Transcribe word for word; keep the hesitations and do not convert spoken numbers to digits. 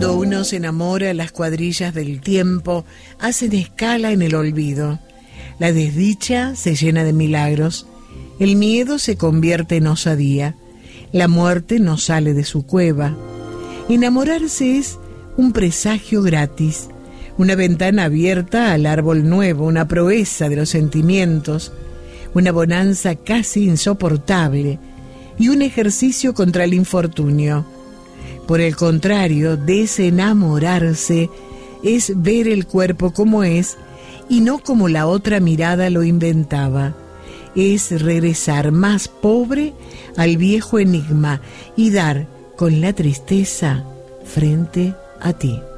Cuando uno se enamora, las cuadrillas del tiempo hacen escala en el olvido. La desdicha se llena de milagros. El miedo se convierte en osadía. La muerte no sale de su cueva. Enamorarse es un presagio gratis, una ventana abierta al árbol nuevo, una proeza de los sentimientos, una bonanza casi insoportable y un ejercicio contra el infortunio. Por el contrario, desenamorarse es ver el cuerpo como es y no como la otra mirada lo inventaba. Es regresar más pobre al viejo enigma y dar con la tristeza frente a ti.